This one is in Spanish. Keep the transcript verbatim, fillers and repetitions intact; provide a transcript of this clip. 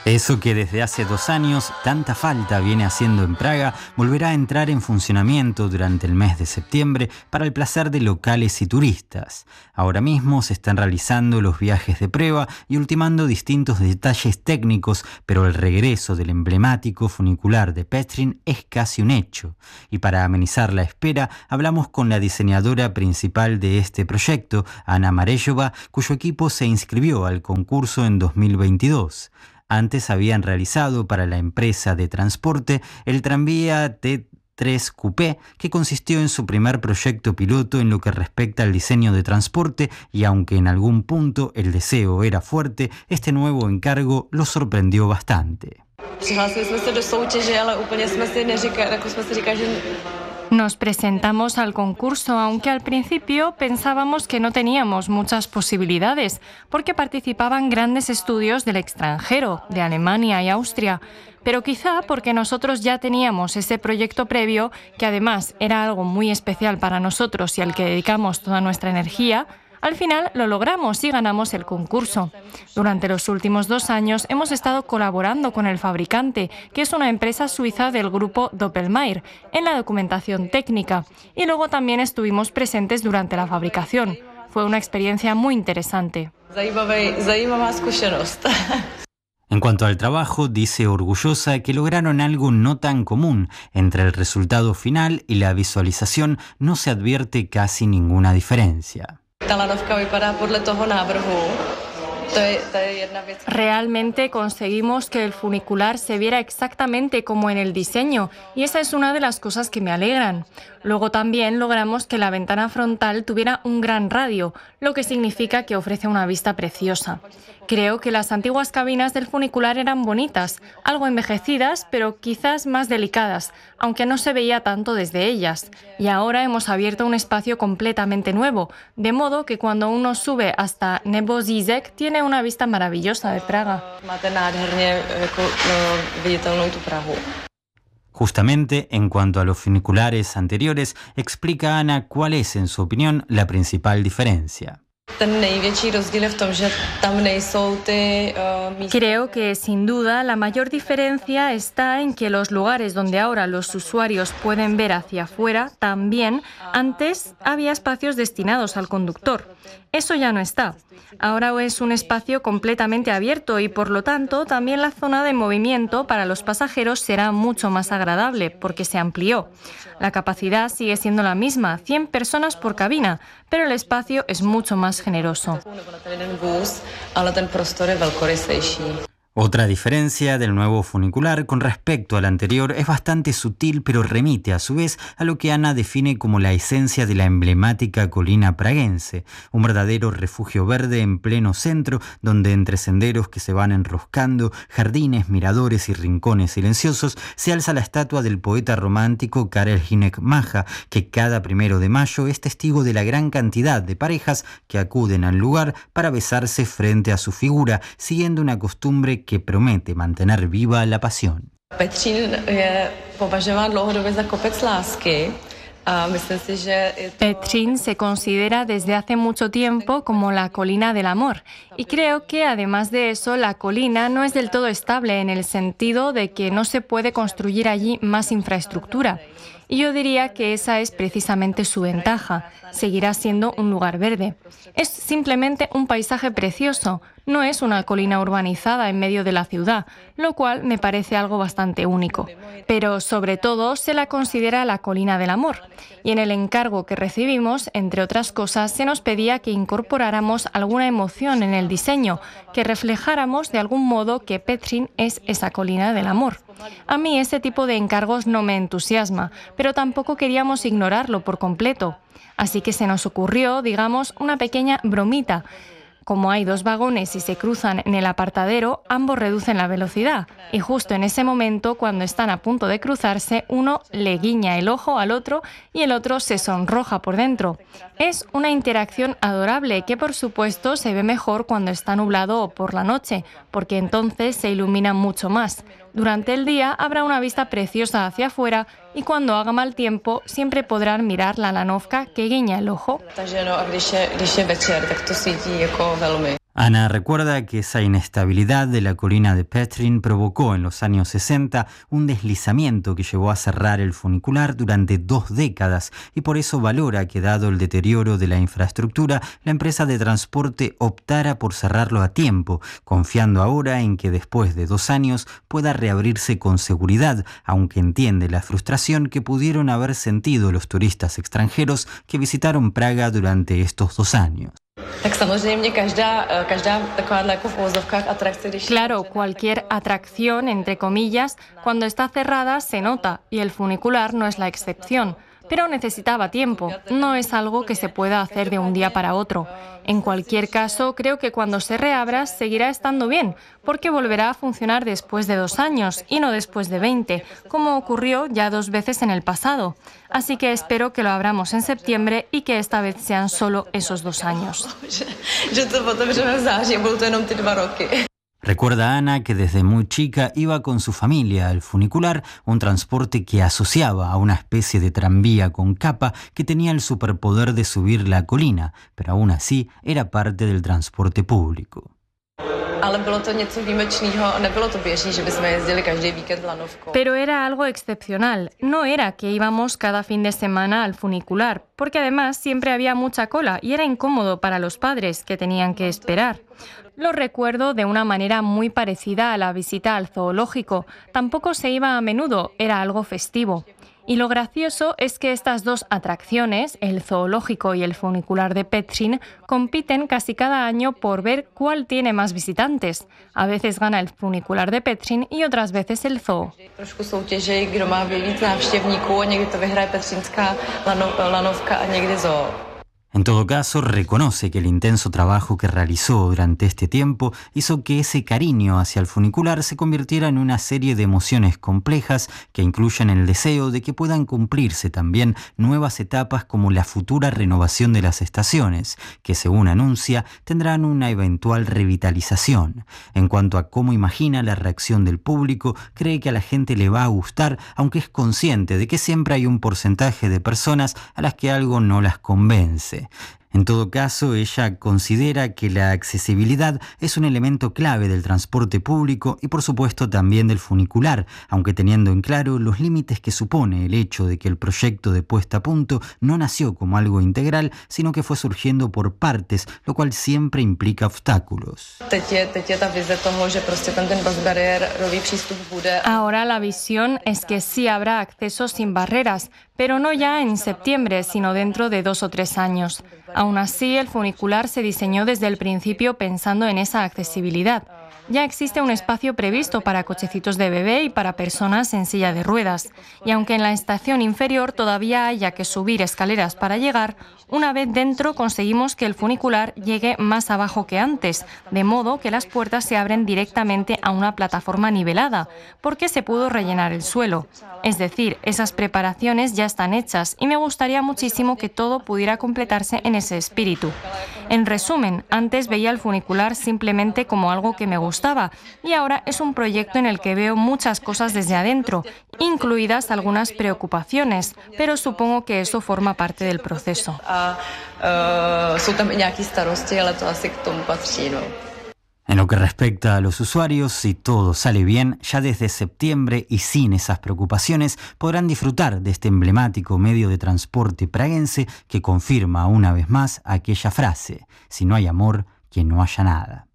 Eso que desde hace dos años tanta falta viene haciendo en Praga volverá a entrar en funcionamiento durante el mes de septiembre para el placer de locales y turistas. Ahora mismo se están realizando los viajes de prueba y ultimando distintos detalles técnicos, pero el regreso del emblemático funicular de Petřín es casi un hecho. Y para amenizar la espera, hablamos con la diseñadora principal de este proyecto, Anna Marellova, cuyo equipo se inscribió al concurso en dos mil veintidós. Antes habían realizado para la empresa de transporte el tranvía T tres Coupé, que consistió en su primer proyecto piloto en lo que respecta al diseño de transporte, y aunque en algún punto el deseo era fuerte, este nuevo encargo lo sorprendió bastante. Nos presentamos al concurso, aunque al principio pensábamos que no teníamos muchas posibilidades, porque participaban grandes estudios del extranjero, de Alemania y Austria. Pero quizá porque nosotros ya teníamos ese proyecto previo, que además era algo muy especial para nosotros y al que dedicamos toda nuestra energía, al final lo logramos y ganamos el concurso. Durante los últimos dos años hemos estado colaborando con el fabricante, que es una empresa suiza del grupo Doppelmayr, en la documentación técnica, y luego también estuvimos presentes durante la fabricación. Fue una experiencia muy interesante. En cuanto al trabajo, dice orgullosa que lograron algo no tan común. Entre el resultado final y la visualización no se advierte casi ninguna diferencia. Realmente conseguimos que el funicular se viera exactamente como en el diseño, y esa es una de las cosas que me alegran. Luego también logramos que la ventana frontal tuviera un gran radio, lo que significa que ofrece una vista preciosa. Creo que las antiguas cabinas del funicular eran bonitas, algo envejecidas, pero quizás más delicadas, aunque no se veía tanto desde ellas. Y ahora hemos abierto un espacio completamente nuevo, de modo que cuando uno sube hasta Nebo Žižek tiene una vista maravillosa de Praga. Justamente, en cuanto a los funiculares anteriores, explica Ana cuál es, en su opinión, la principal diferencia. Creo que, sin duda, la mayor diferencia está en que los lugares donde ahora los usuarios pueden ver hacia afuera, también antes había espacios destinados al conductor. Eso ya no está. Ahora es un espacio completamente abierto y, por lo tanto, también la zona de movimiento para los pasajeros será mucho más agradable porque se amplió. La capacidad sigue siendo la misma, cien personas por cabina, pero el espacio es mucho más generoso. Otra diferencia del nuevo funicular con respecto al anterior es bastante sutil, pero remite a su vez a lo que Ana define como la esencia de la emblemática colina praguense, un verdadero refugio verde en pleno centro, donde entre senderos que se van enroscando, jardines, miradores y rincones silenciosos, se alza la estatua del poeta romántico Karel Hynek Mácha, que cada primero de mayo es testigo de la gran cantidad de parejas que acuden al lugar para besarse frente a su figura, siguiendo una costumbre que promete mantener viva la pasión. Petřín je považován dlouhodobě za kopec lásky. Petřín se considera desde hace mucho tiempo como la colina del amor, y creo que además de eso la colina no es del todo estable en el sentido de que no se puede construir allí más infraestructura. Y yo diría que esa es precisamente su ventaja. Seguirá siendo un lugar verde. Es simplemente un paisaje precioso, no es una colina urbanizada en medio de la ciudad, lo cual me parece algo bastante único. Pero sobre todo se la considera la colina del amor. Y en el encargo que recibimos, entre otras cosas, se nos pedía que incorporáramos alguna emoción en el diseño, que reflejáramos de algún modo que Petřín es esa colina del amor. A mí ese tipo de encargos no me entusiasma, pero tampoco queríamos ignorarlo por completo. Así que se nos ocurrió, digamos, una pequeña bromita. Como hay dos vagones y se cruzan en el apartadero, ambos reducen la velocidad. Y justo en ese momento, cuando están a punto de cruzarse, uno le guiña el ojo al otro y el otro se sonroja por dentro. Es una interacción adorable que, por supuesto, se ve mejor cuando está nublado o por la noche, porque entonces se ilumina mucho más. Durante el día habrá una vista preciosa hacia afuera y cuando haga mal tiempo siempre podrán mirar la lanovka que guiña el ojo. Ana recuerda que esa inestabilidad de la colina de Petrin provocó en los años sesenta un deslizamiento que llevó a cerrar el funicular durante dos décadas y por eso valora que, dado el deterioro de la infraestructura, la empresa de transporte optara por cerrarlo a tiempo, confiando ahora en que después de dos años pueda reabrirse con seguridad, aunque entiende la frustración que pudieron haber sentido los turistas extranjeros que visitaron Praga durante estos dos años. Claro, cualquier atracción, entre comillas, cuando está cerrada se nota, y el funicular no es la excepción. Pero necesitaba tiempo, no es algo que se pueda hacer de un día para otro. En cualquier caso, creo que cuando se reabra seguirá estando bien, porque volverá a funcionar después de dos años y no después de veinte, como ocurrió ya dos veces en el pasado. Así que espero que lo abramos en septiembre y que esta vez sean solo esos dos años. Recuerda Ana que desde muy chica iba con su familia al funicular, un transporte que asociaba a una especie de tranvía con capa que tenía el superpoder de subir la colina, pero aún así era parte del transporte público. Pero era algo excepcional, no era que íbamos cada fin de semana al funicular, porque además siempre había mucha cola y era incómodo para los padres que tenían que esperar. Lo recuerdo de una manera muy parecida a la visita al zoológico. Tampoco se iba a menudo, era algo festivo. Y lo gracioso es que estas dos atracciones, el zoológico y el funicular de Petrin, compiten casi cada año por ver cuál tiene más visitantes. A veces gana el funicular de Petrin y otras veces el zoo. En todo caso, reconoce que el intenso trabajo que realizó durante este tiempo hizo que ese cariño hacia el funicular se convirtiera en una serie de emociones complejas que incluyen el deseo de que puedan cumplirse también nuevas etapas como la futura renovación de las estaciones, que según anuncia tendrán una eventual revitalización. En cuanto a cómo imagina la reacción del público, cree que a la gente le va a gustar, aunque es consciente de que siempre hay un porcentaje de personas a las que algo no las convence. En todo caso, ella considera que la accesibilidad es un elemento clave del transporte público y por supuesto también del funicular, aunque teniendo en claro los límites que supone el hecho de que el proyecto de puesta a punto no nació como algo integral, sino que fue surgiendo por partes, lo cual siempre implica obstáculos. Ahora la visión es que sí habrá acceso sin barreras, pero no ya en septiembre, sino dentro de dos o tres años. Aún así, el funicular se diseñó desde el principio pensando en esa accesibilidad. Ya existe un espacio previsto para cochecitos de bebé y para personas en silla de ruedas. Y aunque en la estación inferior todavía haya que subir escaleras para llegar, una vez dentro conseguimos que el funicular llegue más abajo que antes, de modo que las puertas se abren directamente a una plataforma nivelada, porque se pudo rellenar el suelo. Es decir, esas preparaciones ya están hechas y me gustaría muchísimo que todo pudiera completarse en ese espíritu. En resumen, antes veía el funicular simplemente como algo que me gustaba y ahora es un proyecto en el que veo muchas cosas desde adentro, incluidas algunas preocupaciones, pero supongo que eso forma parte del proceso. En lo que respecta a los usuarios, si todo sale bien, ya desde septiembre y sin esas preocupaciones podrán disfrutar de este emblemático medio de transporte praguense que confirma una vez más aquella frase: si no hay amor, que no haya nada.